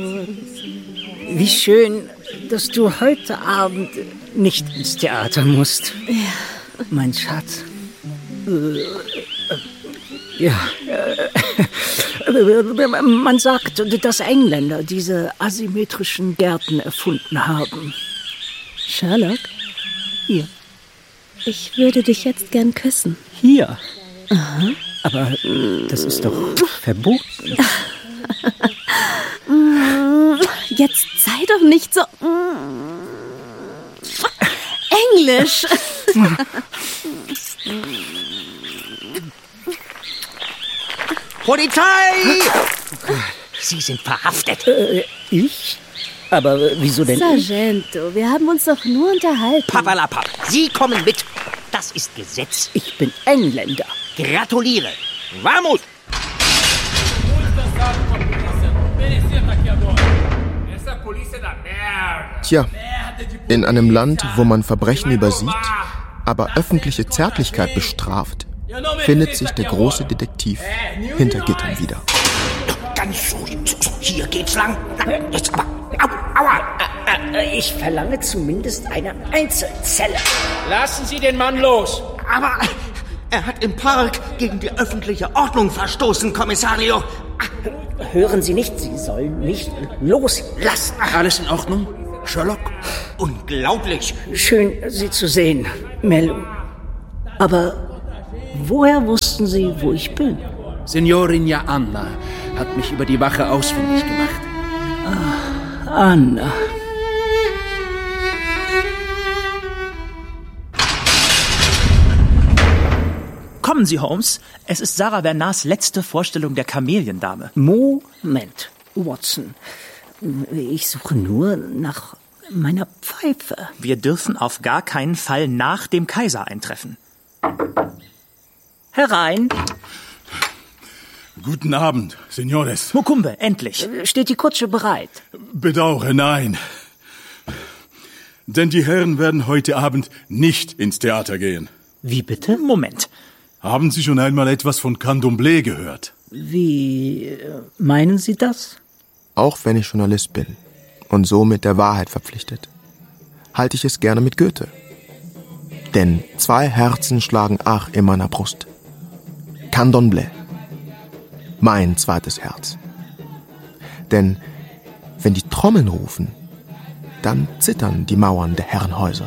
Wie schön, dass du heute Abend nicht ins Theater musst. Ja. Mein Schatz. Ja. Man sagt, dass Engländer diese asymmetrischen Gärten erfunden haben. Sherlock? Hier. Ich würde dich jetzt gern küssen. Hier? Aha. Aber das ist doch verboten. Jetzt sei doch nicht so englisch. Polizei! Sie sind verhaftet. Ich? Aber wieso denn ich? Sargento, wir haben uns doch nur unterhalten. Papalapap, Sie kommen mit. Das ist Gesetz. Ich bin Engländer. Gratuliere. Vamos! Tja, in einem Land, wo man Verbrechen übersieht, aber öffentliche Zärtlichkeit bestraft, findet sich der große Detektiv hinter Gittern wieder. Ganz ruhig. Hier geht's lang. Jetzt aber. Aua. Ich verlange zumindest eine Einzelzelle. Lassen Sie den Mann los! Aber er hat im Park gegen die öffentliche Ordnung verstoßen, Kommissario. Hören Sie nicht, Sie sollen mich loslassen. Alles in Ordnung, Sherlock? Unglaublich. Schön, Sie zu sehen, Mello. Aber woher wussten Sie, wo ich bin? Signorina Anna hat mich über die Wache ausfindig gemacht. Anna. Kommen Sie, Holmes. Es ist Sarah Bernards letzte Vorstellung der Kameliendame. Moment, Watson. Ich suche nur nach meiner Pfeife. Wir dürfen auf gar keinen Fall nach dem Kaiser eintreffen. Herein. Guten Abend, Signores. Mukumbe, endlich. Steht die Kutsche bereit? Bedauere, nein. Denn die Herren werden heute Abend nicht ins Theater gehen. Wie bitte? Moment. Haben Sie schon einmal etwas von Candomblé gehört? Wie meinen Sie das? Auch wenn ich Journalist bin und somit der Wahrheit verpflichtet, halte ich es gerne mit Goethe. Denn 2 Herzen schlagen ach in meiner Brust. Candomblé. Mein zweites Herz. Denn wenn die Trommeln rufen, dann zittern die Mauern der Herrenhäuser.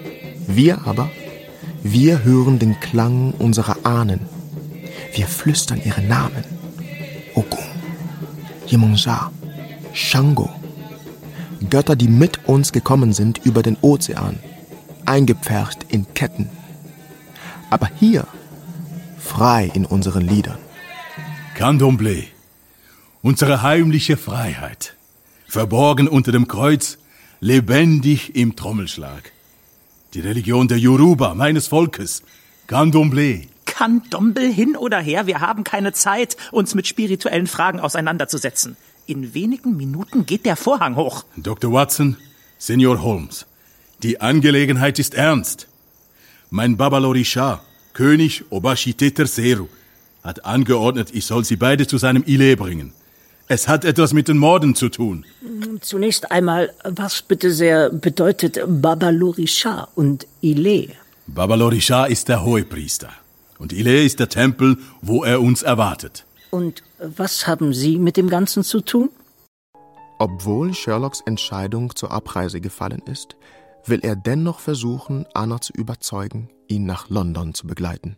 Wir hören den Klang unserer Ahnen. Wir flüstern ihre Namen. Ogun, Yemonja, Shango. Götter, die mit uns gekommen sind über den Ozean, eingepfercht in Ketten. Aber hier, frei in unseren Liedern. Candomblé, unsere heimliche Freiheit, verborgen unter dem Kreuz, lebendig im Trommelschlag. Die Religion der Yoruba, meines Volkes, Candomblé. Candomblé hin oder her, wir haben keine Zeit, uns mit spirituellen Fragen auseinanderzusetzen. In wenigen Minuten geht der Vorhang hoch. Dr. Watson, Senior Holmes, die Angelegenheit ist ernst. Mein Babalorisha, König Obashite III, hat angeordnet, ich soll sie beide zu seinem Ile bringen. Es hat etwas mit den Morden zu tun. Zunächst einmal, was bitte sehr bedeutet Babalorisha und Ile? Babalorisha ist der Hohepriester und Ile ist der Tempel, wo er uns erwartet. Und was haben Sie mit dem Ganzen zu tun? Obwohl Sherlocks Entscheidung zur Abreise gefallen ist, will er dennoch versuchen, Anna zu überzeugen, ihn nach London zu begleiten.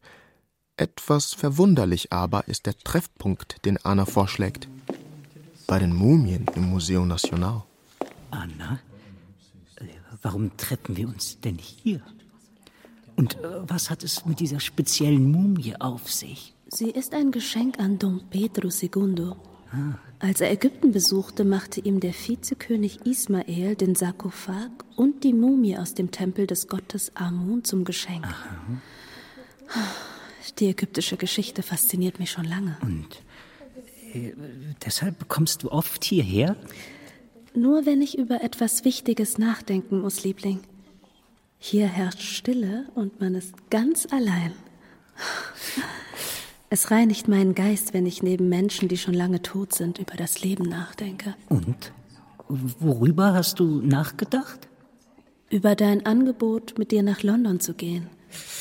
Etwas verwunderlich aber ist der Treffpunkt, den Anna vorschlägt. Bei den Mumien im Museum National. Anna, warum treffen wir uns denn hier? Und was hat es mit dieser speziellen Mumie auf sich? Sie ist ein Geschenk an Dom Pedro II. Als er Ägypten besuchte, machte ihm der Vizekönig Ismael den Sarkophag und die Mumie aus dem Tempel des Gottes Amun zum Geschenk. Aha. Die ägyptische Geschichte fasziniert mich schon lange. Und deshalb kommst du oft hierher? Nur wenn ich über etwas Wichtiges nachdenken muss, Liebling. Hier herrscht Stille und man ist ganz allein. Es reinigt meinen Geist, wenn ich neben Menschen, die schon lange tot sind, über das Leben nachdenke. Und? Worüber hast du nachgedacht? Über dein Angebot, mit dir nach London zu gehen.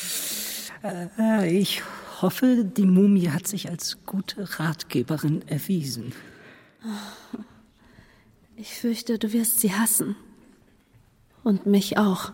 Ich hoffe, die Mumie hat sich als gute Ratgeberin erwiesen. Ich fürchte, du wirst sie hassen. Und mich auch.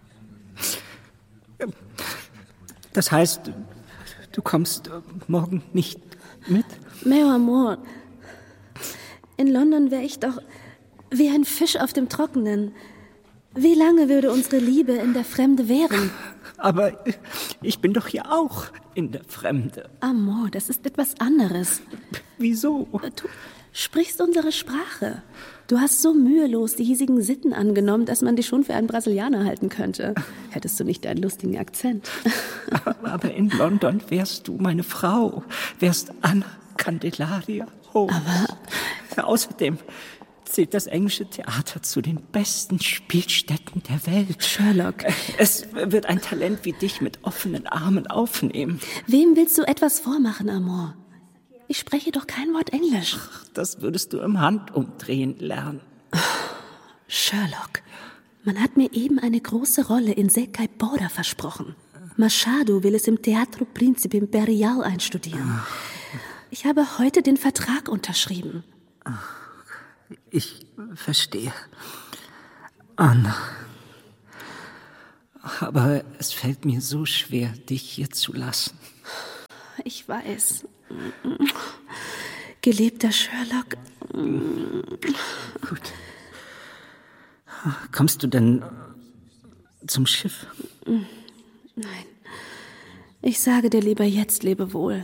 Das heißt, du kommst morgen nicht mit? Meu amor, in London wäre ich doch wie ein Fisch auf dem Trockenen. Wie lange würde unsere Liebe in der Fremde währen? Aber ich bin doch hier auch in der Fremde. Amor, das ist etwas anderes. Wieso? Du sprichst unsere Sprache. Du hast so mühelos die hiesigen Sitten angenommen, dass man dich schon für einen Brasilianer halten könnte. Hättest du nicht einen lustigen Akzent. Aber in London wärst du meine Frau. Wärst Anna Candelaria Holmes. Aber außerdem zählt das englische Theater zu den besten Spielstätten der Welt. Sherlock. Es wird ein Talent wie dich mit offenen Armen aufnehmen. Wem willst du etwas vormachen, Amor? Ich spreche doch kein Wort Englisch. Das würdest du im Handumdrehen lernen. Sherlock, man hat mir eben eine große Rolle in Secai Borda versprochen. Machado will es im Teatro Príncipe Imperial einstudieren. Ich habe heute den Vertrag unterschrieben. Ich verstehe. Anna. Aber es fällt mir so schwer, dich hier zu lassen. Ich weiß. Geliebter Sherlock. Gut. Kommst du denn zum Schiff? Nein. Ich sage dir lieber jetzt Lebewohl.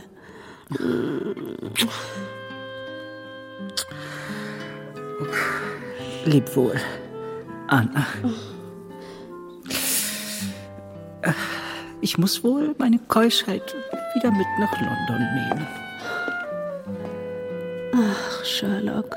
Leb wohl, Anna. Ich muss wohl meine Keuschheit wieder mit nach London nehmen. Ach, Sherlock.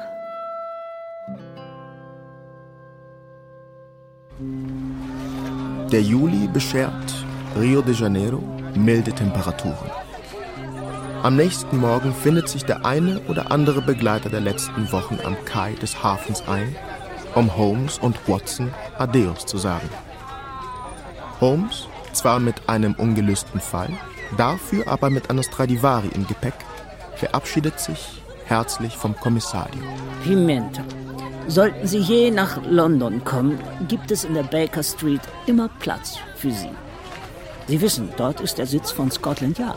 Der Juli beschert Rio de Janeiro milde Temperaturen. Am nächsten Morgen findet sich der eine oder andere Begleiter der letzten Wochen am Kai des Hafens ein, um Holmes und Watson Adios zu sagen. Holmes, zwar mit einem ungelösten Fall, dafür aber mit einer Stradivari im Gepäck, verabschiedet sich herzlich vom Kommissario. Pimenta, sollten Sie je nach London kommen, gibt es in der Baker Street immer Platz für Sie. Sie wissen, dort ist der Sitz von Scotland Yard.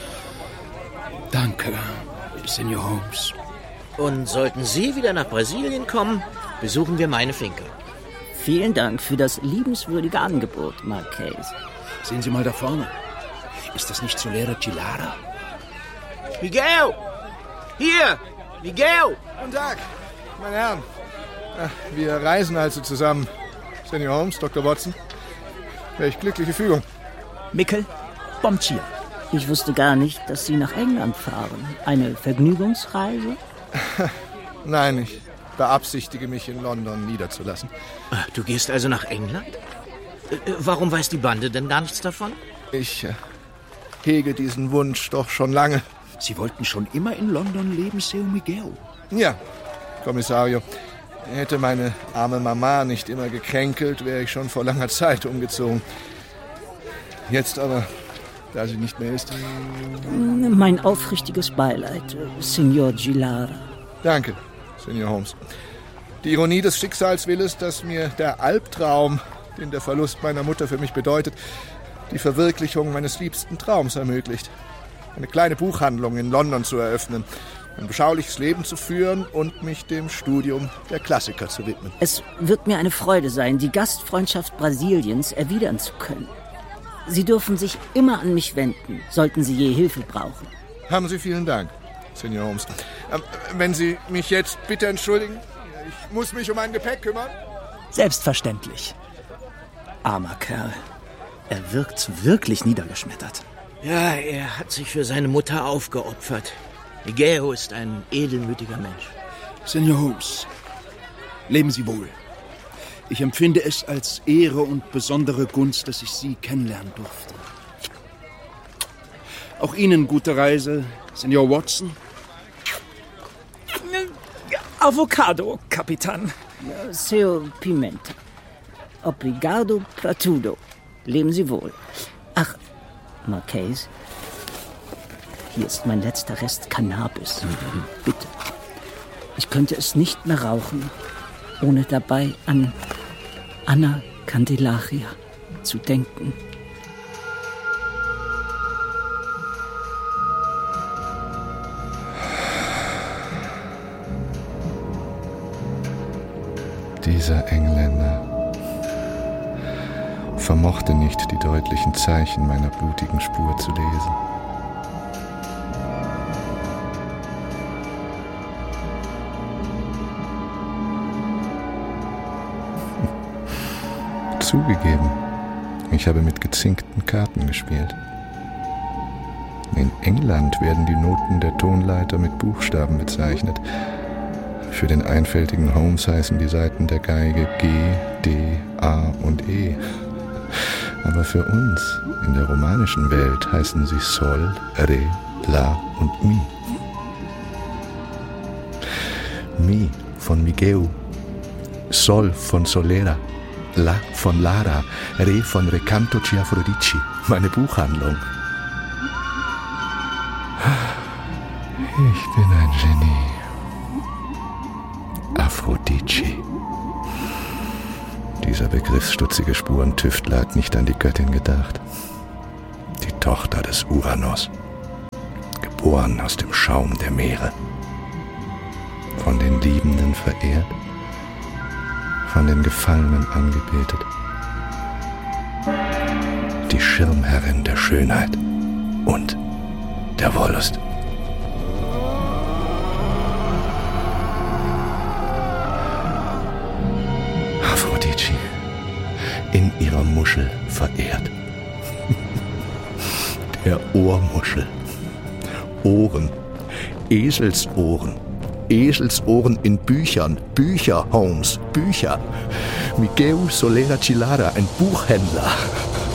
Danke, Senor Holmes. Und sollten Sie wieder nach Brasilien kommen, besuchen wir meine Finca. Vielen Dank für das liebenswürdige Angebot, Marquez. Sehen Sie mal da vorne. Ist das nicht Solera Chilara? Miguel! Hier! Miguel! Guten Tag, meine Herren. Wir reisen also zusammen. Senor Holmes, Dr. Watson. Welch glückliche Fügung. Mikkel, Bomchier. Ich wusste gar nicht, dass Sie nach England fahren. Eine Vergnügungsreise? Nein, ich beabsichtige, mich in London niederzulassen. Du gehst also nach England? Warum weiß die Bande denn gar nichts davon? Ich hege diesen Wunsch doch schon lange. Sie wollten schon immer in London leben, Seu Miguel. Ja, Kommissario. Hätte meine arme Mama nicht immer gekränkelt, wäre ich schon vor langer Zeit umgezogen. Jetzt aber, da sie nicht mehr ist. Mein aufrichtiges Beileid, Signor Gilara. Danke, Senor Holmes. Die Ironie des Schicksals will es, dass mir der Albtraum, den der Verlust meiner Mutter für mich bedeutet, die Verwirklichung meines liebsten Traums ermöglicht. Eine kleine Buchhandlung in London zu eröffnen, ein beschauliches Leben zu führen und mich dem Studium der Klassiker zu widmen. Es wird mir eine Freude sein, die Gastfreundschaft Brasiliens erwidern zu können. Sie dürfen sich immer an mich wenden, sollten Sie je Hilfe brauchen. Haben Sie vielen Dank, Senor Holmes. Wenn Sie mich jetzt bitte entschuldigen, ich muss mich um mein Gepäck kümmern. Selbstverständlich. Armer Kerl. Er wirkt wirklich niedergeschmettert. Ja, er hat sich für seine Mutter aufgeopfert. Miguel ist ein edelmütiger Mensch. Senor Holmes, leben Sie wohl. Ich empfinde es als Ehre und besondere Gunst, dass ich Sie kennenlernen durfte. Auch Ihnen gute Reise, Senor Watson. Avocado, Kapitan. Seu Pimenta. Obrigado, Pratudo. Leben Sie wohl. Ach, Marquez, hier ist mein letzter Rest Cannabis. Bitte. Ich könnte es nicht mehr rauchen, ohne dabei an Anna Candelaria zu denken. Dieser Engländer vermochte nicht, die deutlichen Zeichen meiner blutigen Spur zu lesen. Zugegeben, ich habe mit gezinkten Karten gespielt. In England werden die Noten der Tonleiter mit Buchstaben bezeichnet. Für den einfältigen Holmes heißen die Saiten der Geige G, D, A und E. Aber für uns in der romanischen Welt heißen sie Sol, Re, La und Mi. Mi von Miguel, Sol von Solera, La von Lara, Re von Recanto Ciafrodici, meine Buchhandlung. Ich bin ein Genie. Aphrodite. Dieser begriffsstutzige Spurentüftler hat nicht an die Göttin gedacht. Die Tochter des Uranos, geboren aus dem Schaum der Meere, von den Liebenden verehrt, von den Gefallenen angebetet. Die Schirmherrin der Schönheit und der Wollust. Aphrodite, in ihrer Muschel verehrt. Der Ohrmuschel. Ohren. Eselsohren. Eselsohren in Büchern. Bücher, Holmes. Bücher. Miguel Solera Cilara, ein Buchhändler.